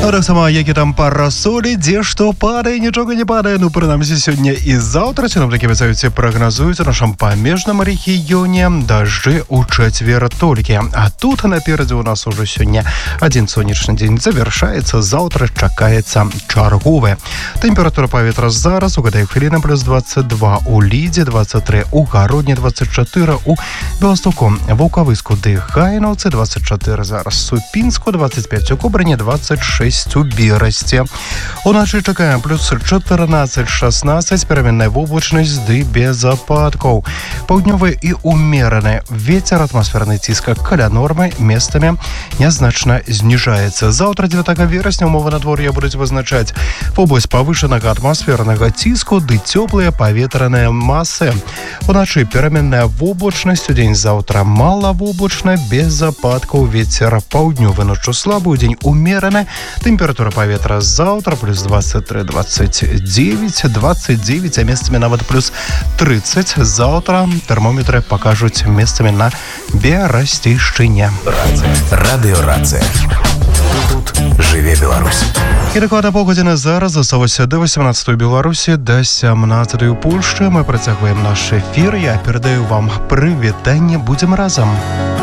Так само, як і там парасолі, дзе што падае, нічога не падае. Ну, прынамсі, сёння і заўтра сіноптыкі абяцаюць прагназуюць у нашым памежным рэгіёне дажджы ў чацвер толькі. А тут наперадзе у нас ужо сёння адзін сонечны дзень завяршаецца, заўтра чакаецца чарговы. Тэмпература паветра зараз у гэтай хвіліны плюс 22, у Лідзе 23, у Гародні 24, у Беластоку, Ваўкавыску ды Гайнаўцы 24 зараз, Супінску 25, у Кобрыні 26, у Берасці. Уначы чакаем плюс 14-16, пераменная воблачнасць ды без ападкаў. Паўднёвы і умераны вецер, атмасферны ціск каля нормы, месцамі нязначна зніжаецца. Заўтра 9 верасня умовы надвор'я будуць вызначаць вобласць павышанага атмасфернага ціску ды цёплыя паветраныя масы. Уначы пераменная воблачнасць, удзень заўтра малавоблачна, без ападкаў, вецер паўднёвы, ноччу слабы, удзень умераны. Тэмпература паветра заўтра плюс 23-29, а месцамі нават плюс 30. Заўтра тэрмометры пакажуць месцамі на Берасцейшчыне. Радыёрацыя. Тут жыве Беларусь. І дакладна паўгадзіны зараз засталося да 18 у Беларусі, да 17 у Польшчы. Мы працягваем наш эфір. Я перадаю вам прывітанне. Будзем разам.